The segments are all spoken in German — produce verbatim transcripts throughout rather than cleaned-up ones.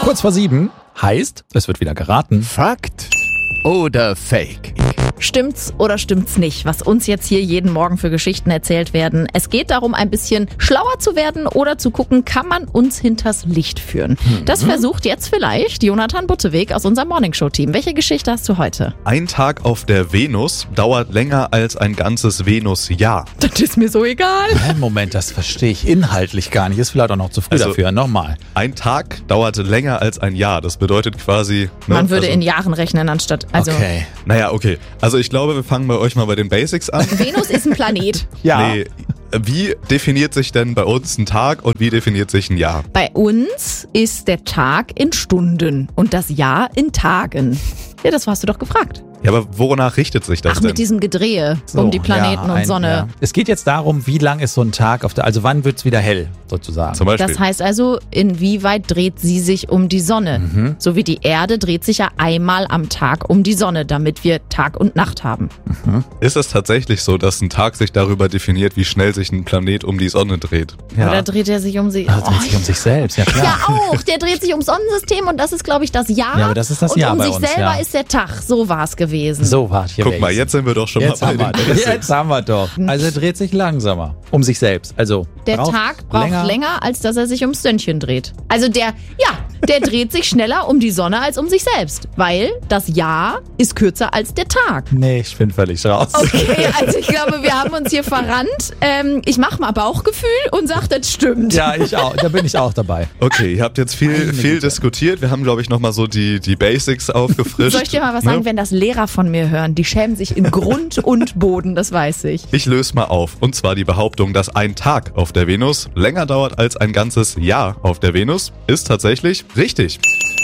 Kurz vor sieben heißt, es wird wieder geraten. Fakt oder Fake? Stimmt's oder stimmt's nicht, was uns jetzt hier jeden Morgen für Geschichten erzählt werden? Es geht darum, ein bisschen schlauer zu werden oder zu gucken, kann man uns hinters Licht führen? Mhm. Das versucht jetzt vielleicht Jonathan Butteweg aus unserem Morningshow-Team. Welche Geschichte hast du heute? Ein Tag auf der Venus dauert länger als ein ganzes Venusjahr. Das ist mir so egal. Moment, das verstehe ich inhaltlich gar nicht. Ist vielleicht auch noch zu früh Also, dafür. Nochmal. Ein Tag dauert länger als ein Jahr. Das bedeutet quasi... Ne, Man würde also, in Jahren rechnen anstatt... Also Okay. Naja, okay. Also ich glaube, wir fangen bei euch mal bei den Basics an. Venus ist ein Planet. Ja. Nee, wie definiert sich denn bei uns ein Tag und wie definiert sich ein Jahr? Bei uns ist der Tag in Stunden und das Jahr in Tagen. Ja, das hast du doch gefragt. Ja, aber wonach richtet sich das Ach, denn? mit diesem Gedrehe So, um die Planeten ja, und ein, Sonne. Ja. Es geht jetzt darum, wie lang ist so ein Tag auf der, also wann wird es wieder hell, sozusagen. Zum Beispiel. Das heißt also, inwieweit dreht sie sich um die Sonne? Mhm. So wie die Erde dreht sich ja einmal am Tag um die Sonne, damit wir Tag und Nacht haben. Ist es tatsächlich so, dass ein Tag sich darüber definiert, wie schnell sich ein Planet um die Sonne dreht? Ja. Oder dreht er sich um sie? Also dreht sich um sich selbst, ja klar. Ja, auch. Der dreht sich ums Sonnensystem und das ist, glaube ich, das Jahr. Ja, aber das ist das und Jahr um bei sich uns, selber ja. ist der Tag. So war es gewesen. So, warte, hier Guck mal, jetzt sind wir doch schon Jetzt mal haben, bei wir, den Basics. jetzt haben wir doch. Also er dreht sich langsamer um sich selbst. Also Der Tag braucht länger. länger, als dass er sich ums Sönnchen dreht. Also der, ja, der dreht sich schneller um die Sonne als um sich selbst. Weil das Jahr ist kürzer als der Tag. Nee, ich bin völlig raus. Okay, also ich glaube, wir haben uns hier verrannt. Ähm, ich mache mal Bauchgefühl und sage, das stimmt. Ja, ich auch. Da bin ich auch dabei. Okay, ihr habt jetzt viel, Meine viel Güte. diskutiert. Wir haben, glaube ich, nochmal so die, die Basics aufgefrischt. Soll ich dir mal was Ne? sagen, wenn das Lehrer von mir hören? Die schämen sich in Grund und Boden, das weiß ich. Ich löse mal auf. Und zwar die Behauptung, dass ein Tag auf der Venus länger dauert als ein ganzes Jahr auf der Venus, ist tatsächlich richtig.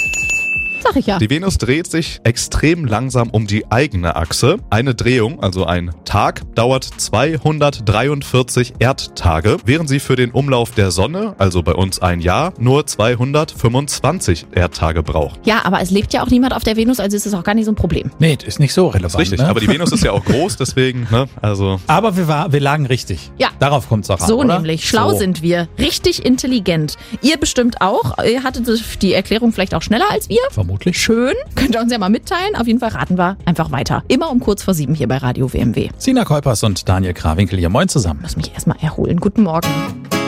Sag ich ja. Die Venus dreht sich extrem langsam um die eigene Achse. Eine Drehung, also ein Tag, dauert zweihundertdreiundvierzig Erdtage, während sie für den Umlauf der Sonne, also bei uns ein Jahr, nur zweihundertfünfundzwanzig Erdtage braucht. Ja, aber es lebt ja auch niemand auf der Venus, also ist es auch gar nicht so ein Problem. Nee, das ist nicht so relevant. Richtig, ne? aber die Venus ist ja auch groß, deswegen, ne, also... Aber wir, war, wir lagen richtig. Ja. Darauf kommt es auch an, So oder? nämlich. Schlau so. sind wir. Richtig intelligent. Ihr bestimmt auch. Ihr hattet die Erklärung vielleicht auch schneller als wir. Vermutlich. Schön. Könnt ihr uns ja mal mitteilen. Auf jeden Fall raten wir einfach weiter. Immer um kurz vor sieben hier bei Radio W M W. Sina Kuipers und Daniel Krawinkel hier. Moin zusammen. Muss mich erstmal erholen. Guten Morgen.